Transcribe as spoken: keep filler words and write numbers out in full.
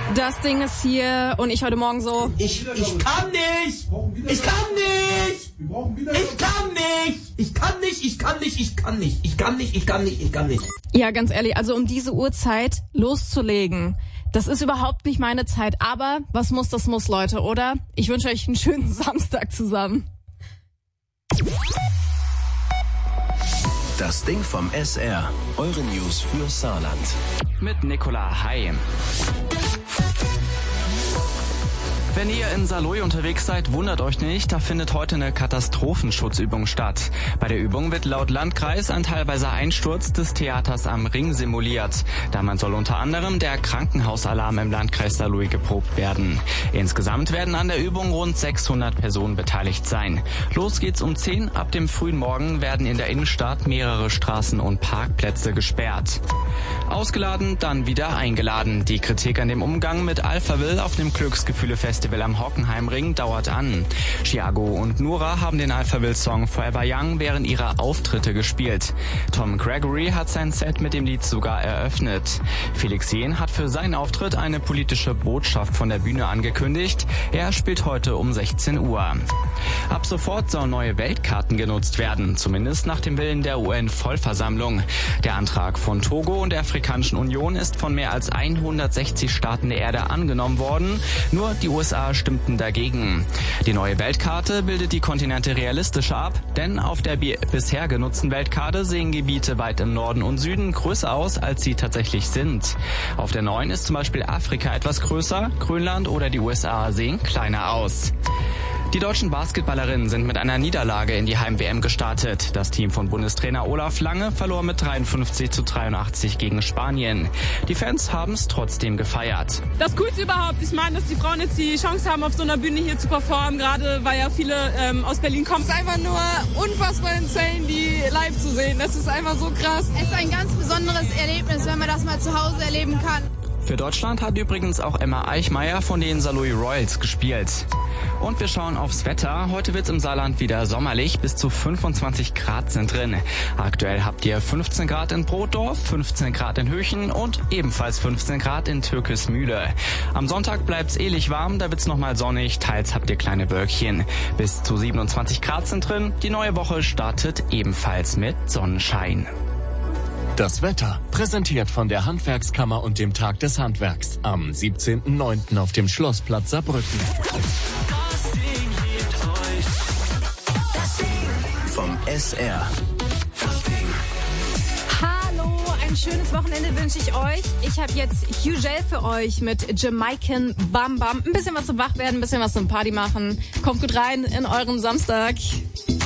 Das Ding ist hier und ich heute Morgen so... Ich, ich kann nicht! Ich kann nicht! Ich kann nicht! Ich kann nicht, ich kann nicht, ich kann nicht, ich kann nicht, ich kann nicht, ich kann nicht. Ja, ganz ehrlich, also um diese Uhrzeit loszulegen, das ist überhaupt nicht meine Zeit. Aber was muss, das muss, Leute, oder? Ich wünsche euch einen schönen Samstag zusammen. Das Ding vom S R. Eure News für Saarland. Mit Nicola. Hi. Wenn ihr in Saarlouis unterwegs seid, wundert euch nicht, da findet heute eine Katastrophenschutzübung statt. Bei der Übung wird laut Landkreis ein teilweiser Einsturz des Theaters am Ring simuliert. Damit soll unter anderem der Krankenhausalarm im Landkreis Saarlouis geprobt werden. Insgesamt werden an der Übung rund sechshundert Personen beteiligt sein. Los geht's um zehn. Ab dem frühen Morgen werden in der Innenstadt mehrere Straßen und Parkplätze gesperrt. Ausgeladen, dann wieder eingeladen. Die Kritik an dem Umgang mit Alphaville auf dem Glücksgefühle-Festival am Hockenheimring dauert an. Chiago und Nura haben den Alphaville-Song Forever Young während ihrer Auftritte gespielt. Tom Gregory hat sein Set mit dem Lied sogar eröffnet. Felix Jähn hat für seinen Auftritt eine politische Botschaft von der Bühne angekündigt. Er spielt heute um sechzehn Uhr. Ab sofort sollen neue Weltkarten genutzt werden, zumindest nach dem Willen der U N-Vollversammlung. Der Antrag von Togo und der Afrikanischen Union ist von mehr als hundertsechzig Staaten der Erde angenommen worden. Nur die U S A stimmten dagegen. Die neue Weltkarte bildet die Kontinente realistischer ab, denn auf der bi- bisher genutzten Weltkarte sehen Gebiete weit im Norden und Süden größer aus, als sie tatsächlich sind. Auf der neuen ist zum Beispiel Afrika etwas größer, Grönland oder die U S A sehen kleiner aus. Die deutschen Basketballerinnen sind mit einer Niederlage in die Heim-W M gestartet. Das Team von Bundestrainer Olaf Lange verlor mit dreiundfünfzig zu dreiundachtzig gegen Spanien. Die Fans haben es trotzdem gefeiert. Das Coolste überhaupt. Ich meine, dass die Frauen jetzt die Chance haben, auf so einer Bühne hier zu performen, gerade weil ja viele ähm, aus Berlin kommen. Es ist einfach nur unfassbar insane, die live zu sehen. Das ist einfach so krass. Es ist ein ganz besonderes Erlebnis, wenn man das mal zu Hause erleben kann. Für Deutschland hat übrigens auch Emma Eichmeier von den Saarlouis Royals gespielt. Und wir schauen aufs Wetter. Heute wird's im Saarland wieder sommerlich. Bis zu fünfundzwanzig Grad sind drin. Aktuell habt ihr fünfzehn Grad in Brotdorf, fünfzehn Grad in Höchen und ebenfalls fünfzehn Grad in Türkismühle. Am Sonntag bleibt's ähnlich warm, da wird's nochmal sonnig. Teils habt ihr kleine Wölkchen. Bis zu siebenundzwanzig Grad sind drin. Die neue Woche startet ebenfalls mit Sonnenschein. Das Wetter, präsentiert von der Handwerkskammer und dem Tag des Handwerks am siebzehnten neunten auf dem Schlossplatz Saarbrücken. Vom S R. Hallo, ein schönes Wochenende wünsche ich euch. Ich habe jetzt Hugel für euch mit Jamaican Bam Bam. Ein bisschen was zum Wachwerden, ein bisschen was zum Party machen. Kommt gut rein in euren Samstag.